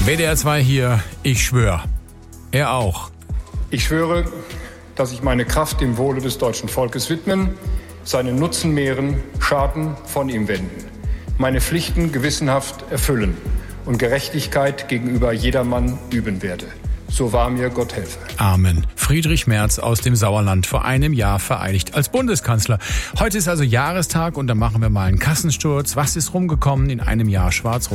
WDR 2 hier, ich schwöre. Er auch. Ich schwöre, dass ich meine Kraft dem Wohle des deutschen Volkes widmen, seinen Nutzen mehren, Schaden von ihm wenden, meine Pflichten gewissenhaft erfüllen und Gerechtigkeit gegenüber jedermann üben werde. So wahr mir Gott helfe. Amen. Friedrich Merz aus dem Sauerland, vor einem Jahr vereidigt als Bundeskanzler. Heute ist also Jahrestag und da machen wir mal einen Kassensturz. Was ist rumgekommen in einem Jahr Schwarz-Rot?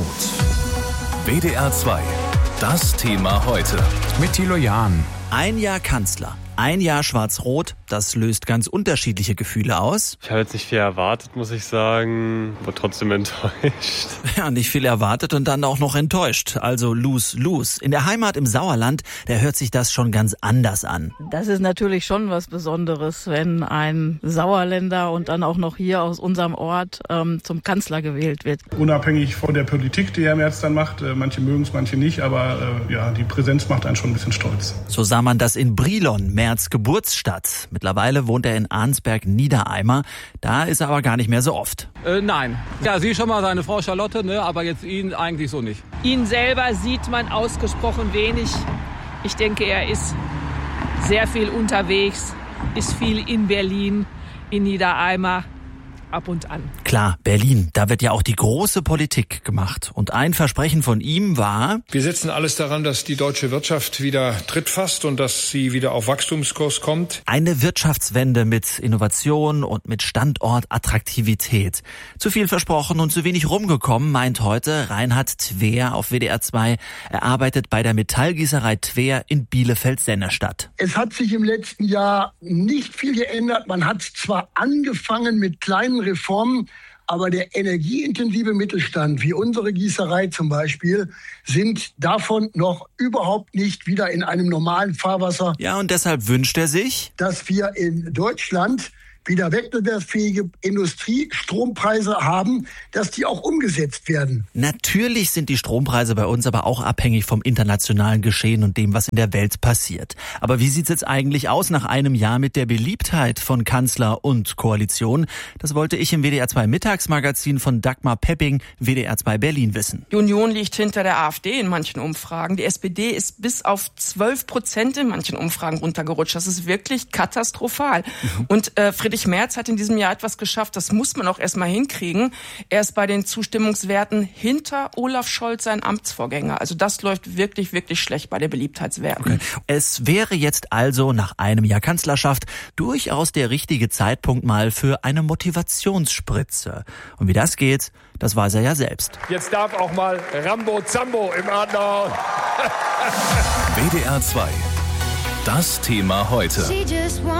WDR 2, das Thema heute. Mit Thilo Jahn. Ein Jahr Kanzler, ein Jahr Schwarz-Rot, das löst ganz unterschiedliche Gefühle aus. Ich habe jetzt nicht viel erwartet, muss ich sagen, aber trotzdem enttäuscht. Ja, nicht viel erwartet und dann auch noch enttäuscht. Also lose. In der Heimat im Sauerland, da hört sich das schon ganz anders an. Das ist natürlich schon was Besonderes, wenn ein Sauerländer und dann auch noch hier aus unserem Ort zum Kanzler gewählt wird. Unabhängig von der Politik, die Herr Merz dann macht, manche mögen es, manche nicht, aber die Präsenz macht einen schon ein bisschen stolz. So sah man das in Brilon, Merz Geburtsstadt. Mittlerweile wohnt er in Arnsberg-Niedereimer. Da ist er aber gar nicht mehr so oft. Nein. Ja, sie schon mal seine Frau Charlotte, ne? Aber jetzt ihn eigentlich so nicht. Ihn selber sieht man ausgesprochen wenig. Ich denke, er ist sehr viel unterwegs, ist viel in Berlin, in Niedereimer. Ab und an. Klar, Berlin, da wird ja auch die große Politik gemacht. Und ein Versprechen von ihm war: Wir setzen alles daran, dass die deutsche Wirtschaft wieder Tritt fasst und dass sie wieder auf Wachstumskurs kommt. Eine Wirtschaftswende mit Innovation und mit Standortattraktivität. Zu viel versprochen und zu wenig rumgekommen, meint heute Reinhard Twer auf WDR 2. Er arbeitet bei der Metallgießerei Twer in Bielefeld-Sennestadt. Es hat sich im letzten Jahr nicht viel geändert. Man hat zwar angefangen mit kleinen Reformen, aber der energieintensive Mittelstand, wie unsere Gießerei zum Beispiel, sind davon noch überhaupt nicht wieder in einem normalen Fahrwasser. Ja, und deshalb wünscht er sich, dass wir in Deutschland wieder wettbewerbsfähige Industriestrompreise haben, dass die auch umgesetzt werden. Natürlich sind die Strompreise bei uns aber auch abhängig vom internationalen Geschehen und dem, was in der Welt passiert. Aber wie sieht's jetzt eigentlich aus nach einem Jahr mit der Beliebtheit von Kanzler und Koalition? Das wollte ich im WDR 2 Mittagsmagazin von Dagmar Pepping, WDR 2 Berlin, wissen. Die Union liegt hinter der AfD in manchen Umfragen. Die SPD ist bis auf 12% in manchen Umfragen runtergerutscht. Das ist wirklich katastrophal. Und Friedrich Merz hat in diesem Jahr etwas geschafft, das muss man auch erstmal hinkriegen. Er ist bei den Zustimmungswerten hinter Olaf Scholz, sein Amtsvorgänger. Also das läuft wirklich, wirklich schlecht bei den Beliebtheitswerten. Okay. Es wäre jetzt also nach einem Jahr Kanzlerschaft durchaus der richtige Zeitpunkt mal für eine Motivationsspritze. Und wie das geht, das weiß er ja selbst. Jetzt darf auch mal Rambo Zambo im Adler. WDR 2, das Thema heute.